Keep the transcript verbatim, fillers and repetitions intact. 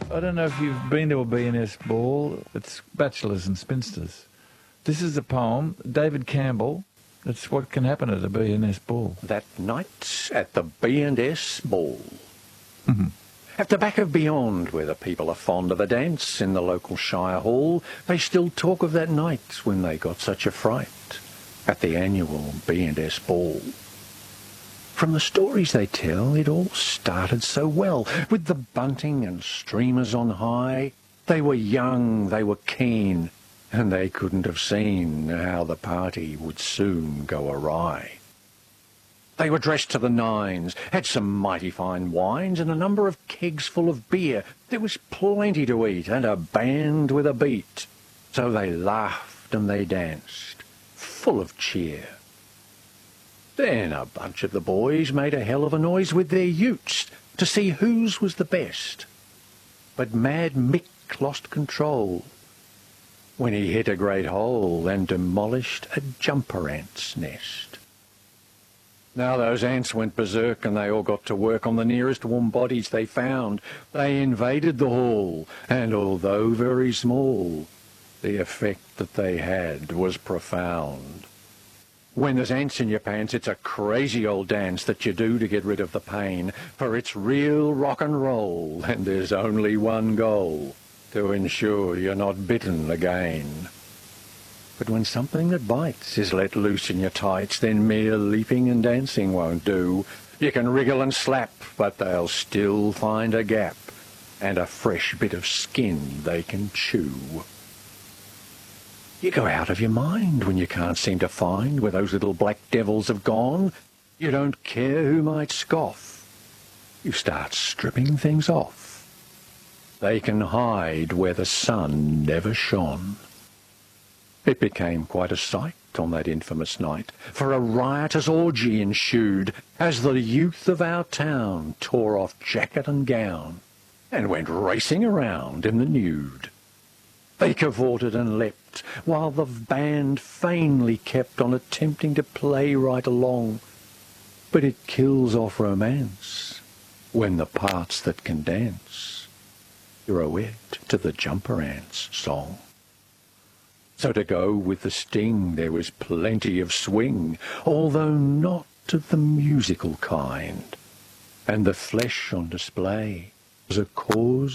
I don't know if you've been to a B and S ball. It's bachelors and spinsters. This is a poem, David Campbell. It's what can happen at a B and S ball. That night at the B and S ball. Mm-hmm. At the back of Beyond, where the people are fond of a dance in the local shire hall, they still talk of that night when they got such a fright at the annual B and S ball. From the stories they tell, it all started so well, with the bunting and streamers on high. They were young, they were keen, and they couldn't have seen how the party would soon go awry. They were dressed to the nines, had some mighty fine wines and a number of kegs full of beer. There was plenty to eat and a band with a beat. So they laughed and they danced, full of cheer. Then a bunch of the boys made a hell of a noise with their utes to see whose was the best. But Mad Mick lost control when he hit a great hole and demolished a jumper ant's nest. Now those ants went berserk and they all got to work on the nearest warm bodies they found. They invaded the hall, and although very small, the effect that they had was profound. When there's ants in your pants, it's a crazy old dance that you do to get rid of the pain, for it's real rock and roll, and there's only one goal, to ensure you're not bitten again. But when something that bites is let loose in your tights, then mere leaping and dancing won't do. You can wriggle and slap, but they'll still find a gap, and a fresh bit of skin they can chew. You go out of your mind when you can't seem to find where those little black devils have gone. You don't care who might scoff. You start stripping things off. They can hide where the sun never shone. It became quite a sight on that infamous night, for a riotous orgy ensued as the youth of our town tore off jacket and gown and went racing around in the nude. They cavorted and leapt, while the band vainly kept on attempting to play right along. But it kills off romance when the parts that can dance pirouette to the jumper ants' song. So to go with the sting there was plenty of swing, although not of the musical kind, and the flesh on display was a cause